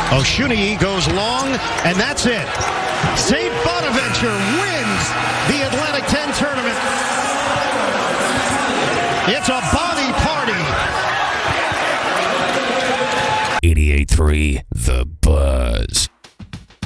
Oshuniyi goes long, and that's it. St. Bonaventure wins the Atlantic 10 tournament. It's a body party. 88.3 The Buzz.